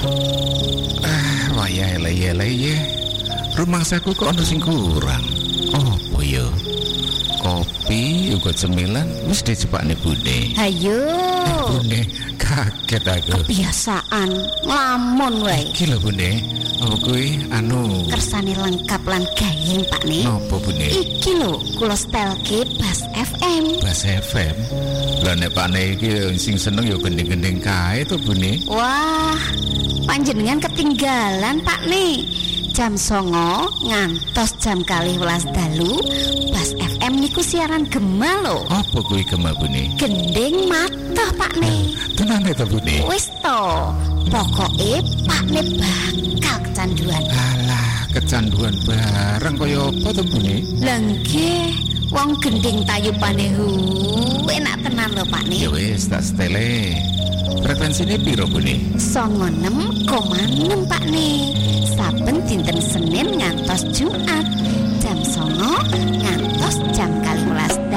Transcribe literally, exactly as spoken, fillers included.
Ah, wayah eleh-eleh. Rumangsaku kok ono sing kurang. Opo yo? Kopi uga cemilan wis dicepakne Bune. Hayo. Eh, Bune, kaget aku. Kebiasaan nglamun wae. Iki lho Bune, apa kuwi anu Kersane lengkap lan gayeng Pak Ne. nopo Bune? Iki lho kula setelke Bas F M. Bas F M. Lah nek Pak Ne iki sing seneng ya gending-gending kae to Bune. Wah, panjenengan ketinggalan Pak Ne. Jam songo ngantos jam kalih welas dalu Bas F M niku siaran gema lho. Apa kuwi gema Bune? Gending mata Pak Ne. Tenane to Bune. Wis to, pokoke Pak Ne bakal kecanduan. Alah, kecanduan barang kaya apa to Bune? Lah nggih, wong gending tayupane hu enak tenan lho Pak Ne. Ya wis tak setele. Frekuensine piro Bune? songo enem koma enam Pak Ne. Saben dinten Senin ngantos Jumat jam songo ngantos jam kalih welas